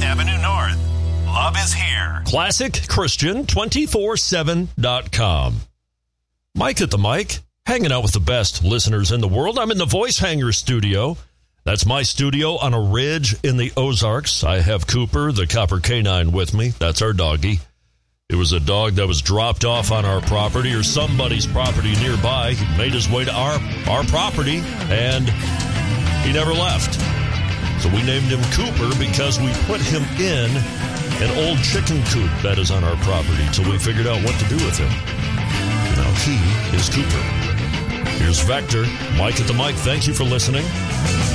Avenue North. Love is here. ClassicChristian247.com. Mike at the mic, hanging out with the best listeners in the world. I'm in the Voice Hanger studio. That's my studio on a ridge in the Ozarks. I have Cooper, the Copper Canine, with me. That's our doggy. It was a dog that was dropped off on our property or somebody's property nearby. He made his way to our property, and he never left. So we named him Cooper because we put him in an old chicken coop that is on our property until we figured out what to do with him. Now he is Cooper. Here's Vector. Mike at the mic, thank you for listening.